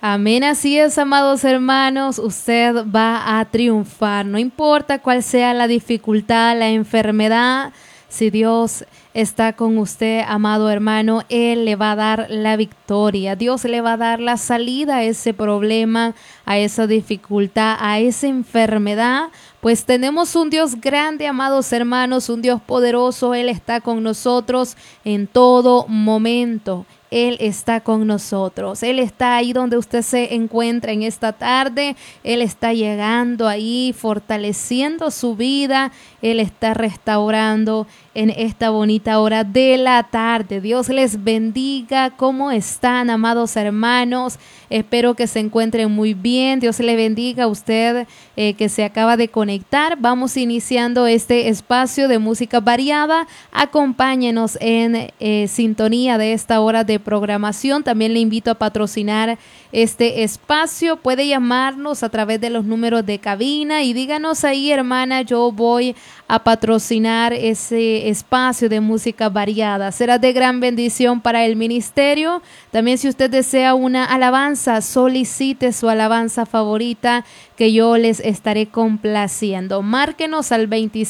Amén, así es, amados hermanos, usted va a triunfar, no importa cuál sea la dificultad, la enfermedad, si Dios está con usted, amado hermano, Él le va a dar la victoria, Dios le va a dar la salida a ese problema, a esa dificultad, a esa enfermedad, pues tenemos un Dios grande, amados hermanos, un Dios poderoso, Él está con nosotros en todo momento. Él está con nosotros, Él está ahí donde usted se encuentra en esta tarde, Él está llegando ahí, fortaleciendo su vida, Él está restaurando en esta bonita hora de la tarde. Dios les bendiga. ¿Cómo están, amados hermanos? Espero que se encuentren muy bien. Dios le bendiga a usted que se acaba de conectar. Vamos iniciando este espacio de música variada. Acompáñenos en sintonía de esta hora de programación. También le invito a patrocinar este espacio. Puede llamarnos a través de los números de cabina y díganos ahí, hermana, yo voy a patrocinar ese espacio de música variada. Será de gran bendición para el ministerio. También, si usted desea una alabanza, solicite su alabanza favorita que yo les estaré complaciendo. Márquenos al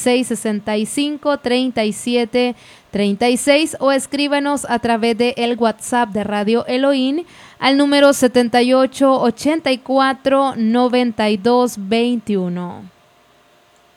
2665-3736 o escríbanos a través de el WhatsApp de Radio Elohim al número 7884-9221.